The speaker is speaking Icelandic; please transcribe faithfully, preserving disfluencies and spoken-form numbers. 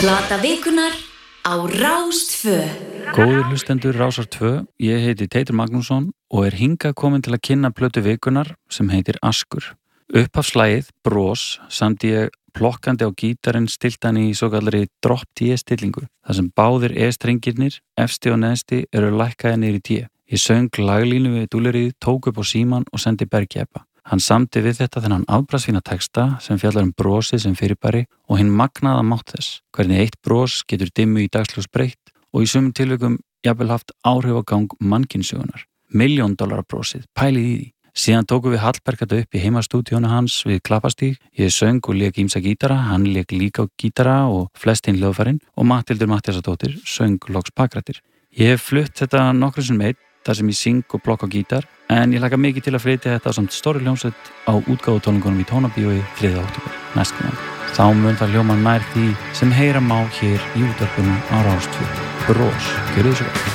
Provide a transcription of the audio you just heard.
Plata vikunnar á Rás tvö. Góðir hlustendur Rásar tvö, ég heiti Teitur Magnússon og er hingað komin til að kynna plötu vikunnar sem heitir Askur. Upphafslagið, Bros, samt ég plokkandi á gítarinn stiltan í svo kallari drop D stillingu, þar sem báðir E-strengirnir, efsti og neðsti, eru lækkaðir niður í D. Ég söng laglínu við dúllerið, tók upp á síman og sendi Bergi Ebba. Hann samdi við þetta þennan afbragðsfína texta sem fjallar um brosið sem fyrirbæri og hinn magnaða mátt þess, hvernig eitt bros getur dimmu í dagsljós breytt og í sumum tilvikum jafnvel haft áhrif á gang mannkynssögunar. Milljón dollara brosið, pælið í því. Síðan tókum við Hallberg þetta upp í heimastúdíónu hans við Klapparstíg. Ég söng og lék ýmsa gítara, hann lék líka á gítara og flest hinn hljóðfærin og Matthildur Matthíasardóttir söng loks bakrættir. Ég hef flutt þetta nokkru sinnum einn, þar sem ég syng og blokk á gítar, en ég hlakka mikið til að flytja þetta samt stóri hljómsveit á útgáfutónleikunum í Tónabíói þriðja október næstkomandi. Þá mun það hljóma nær því sem heyra má hér í útvarpinu á Rás tvö. Bros, gjörðu svo vel.